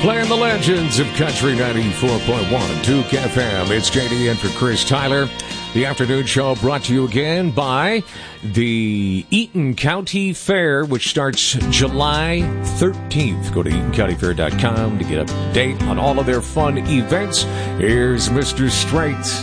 Playing the legends of Country 94.1 Duke FM. It's JD in for Chris Tyler. The afternoon show brought to you again by the Eaton County Fair, which starts July 13th. Go to EatonCountyFair.com to get up to date on all of their fun events. Here's Mr. Straight.